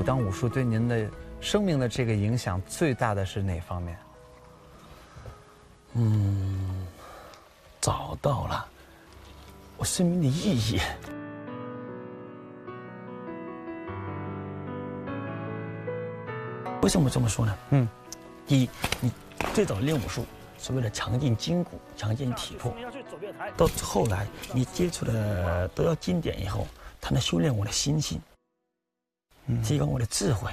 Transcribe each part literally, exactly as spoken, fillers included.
当武术对您的生命的这个影响最大的是哪方面？ 嗯，找到了我生命的意义。为什么这么说呢？嗯，第一，你最早练武术是为了强健筋骨、强健体魄，到后来你接触了都要经典以后，它能修炼我的心性，提高我的智慧。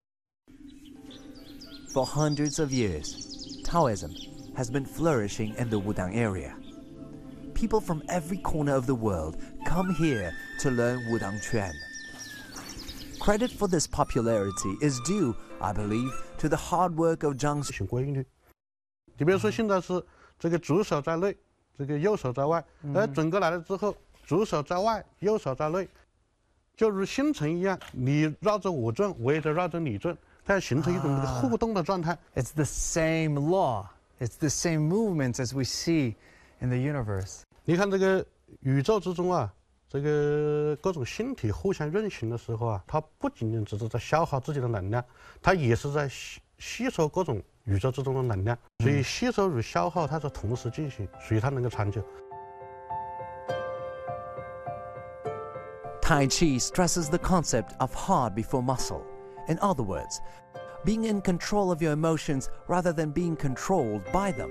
For hundreds of years, Taoism has been flourishing in the Wudang area. People from every corner of the world come here to learn Wudang Quan. Credit for this popularity is due, I believe, to the hard work of Zhang. 行规律。你比如说现在是这个左手在内，这个右手在外，而整个来了之后，左手在外，右手在内，就如星辰一样，你绕着我转，我也在绕着你转，它要形成一种这个互动的状态。 It's the same law. It's the same movements as we see in the universe. 你看这个宇宙之中啊，这个各种星体互相运行的时候啊，它不仅仅只是在消耗自己的能量，它也是在吸吸收各种宇宙之中的能量。所以吸收与消耗它是同时进行，所以它能够长久。 Tai Chi stresses the concept of hard before muscle. In other words, being in control of your emotions rather than being controlled by them.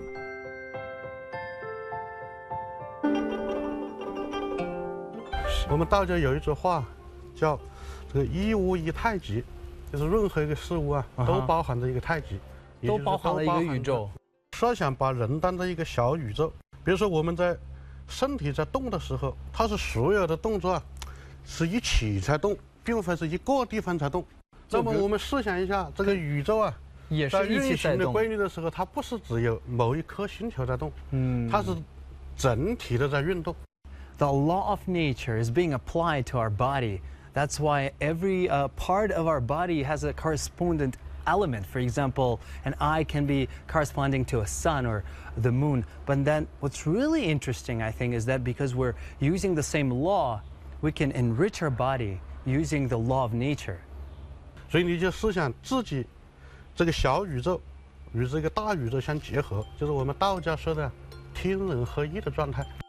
我们道家有一句话，叫这个一物一太极，就是任何一个事物啊，都包含着一个太极， 都包含了一个宇宙。 设想把人当成一个小宇宙，比如说我们在身体在动的时候，它是所有的动作啊，是一起在动，并非是一个地方在动。那么我们试想一下，这个宇宙啊， 也是一起在动。 在运行的规律的时候，它不是只有某一颗星球在动，嗯，它是整体的在运动。 The law of nature is being applied to our body. That's why every uh, part of our body has a correspondent element. For example, an eye can be corresponding to a sun or the moon. But then what's really interesting, I think, is that because we're using the same law, we can enrich our body using the law of nature. 所以你就试想自己这个小宇宙与这个大宇宙相结合，就是我们道家说的天人合一的状态。